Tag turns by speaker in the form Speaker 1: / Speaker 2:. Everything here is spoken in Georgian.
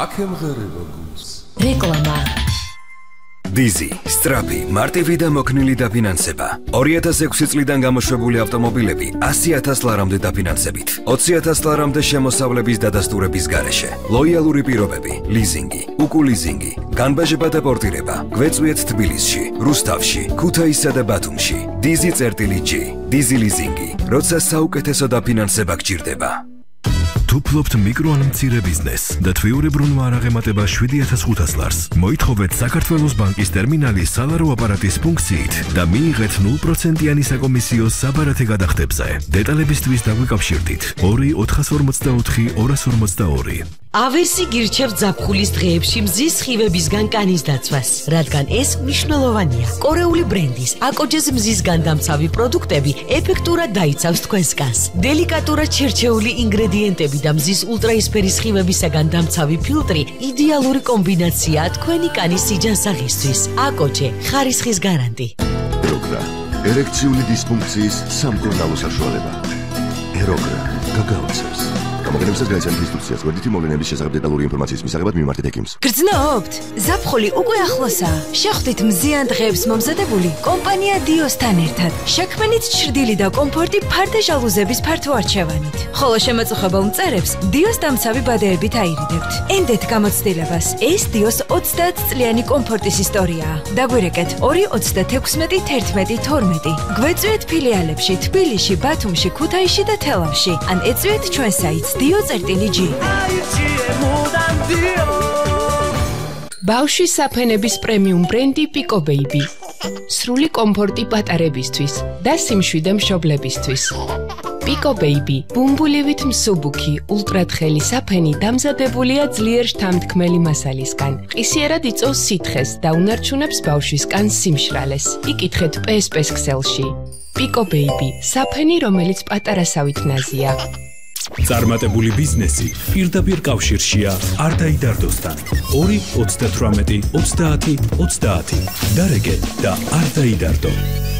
Speaker 1: აქ ემღერება გულს.
Speaker 2: რეკლამა.
Speaker 3: Dizzy, სწრაფი, მარტივი და მოქნილი დაფინანსება. 2006 წლიდან გამოშვებული ავტომობილები 100,000 ლარამდე დაფინანსებით. 20,000 ლარამდე შემოსავლების დადასტურების გარეშე. ლოიალური პირობები, ლიზინგი, უკულიზინგი, განბაჟება და პორტირება. გვეწვიეთ თბილისში, რუსთავში, ქუთაისსა და ბათუმში. Dizzy.G, Dizzy ლიზინგი, როცა საუკეთესო დაფინანსება გჭირდება.
Speaker 4: თუ ფლობთ მიკრო ან მცირე ბიზნესს და თვიურებრუნვა არ აღემატება 7,500 ლარს, მოითხოვეთ საქართველოს ბანკის ტერმინალის სალარო აპარატის ფუნქციით და მიიღეთ 0%-იანი საკომისიო საბარათე გადახდებზე. დეტალებისთვის დაგვიკავშირდით 2-444-242.
Speaker 2: ავერსი გირჩევთ ზაფხულის დღეებში მზის სხივებისგან კანის დაცვას, რადგან ეს მნიშვნელოვანია. კორეული ბრენდის აკოჯეს მზისგან დამცავი პროდუქტები ეფექტურად დაიცავს თქვენს კანს. დელიკატურად შერჩეული ინგრედიენტები და მზის ულტრაისფერი სხივებისაგან დამცავი ფილტრი იდეალური კომბინაციაა თქვენი კანის სიჯანსაღისთვის. აკოჯე, ხარისხის გარანტი.
Speaker 5: ეროგრა, ერექციული დისფუნქციის სამკურნალო საშუალება. ეროგრა, გაგაოცებს. გამოგონებისას გაიცანით ინსტრუქციას, გვერდითი მოვლენების შესახებ დეტალური ინფორმაციის მისაღებად მიმართეთ ექიმს.
Speaker 6: გრძნობთ? ზაფხული უკვე ახლოსაა. შეხვდით მზიან დღეებს მომზადებული კომპანია დიოსთან ერთად. შექმნით ჩრდილი და კომფორტი ფარდა ჟალუზების ფართო არჩევანით. ხოლო შემაწუხებელ მწერებს დიოს დამცავი ბადეებით აირიდებთ. ენდეთ გამოცდილებას. ეს დიოს 30 წლიანი კომფორტის ისტორიაა. დაგვირეკეთ 2-36-11-12. გვეწვიეთ ფილიალებში თბილისში, ბათუმში, ქუთაისში და თელავში. ან ეწვიეთ ჩვენ საიტს Dio.G.
Speaker 7: ბავშვის საფენების პრემიუმ ბრენდი Pico Baby. სრული კომფორტი პატარებისთვის და სიმშვიდე მშობლებისთვის. Pico Baby, ბუმბულივით მსუბუქი, ულტრათხელი საფენი დამზადებულია ძლიერ შთამთქმელი მასალისგან. ყისიერად იწვევს სითხეს და უნარჩუნებს ბავშვის კანს სიმშრალეს. იკითხეთ PSP-ს ქსელში. Pico Baby, საფენი, რომელიც პატარასავით ნაზია.
Speaker 8: წარმატებული ბიზნესი პირდაპირ კავშირშია არდაიდარდოსთან. 2-38-30-30 დარეგე და არ დაიდარდო.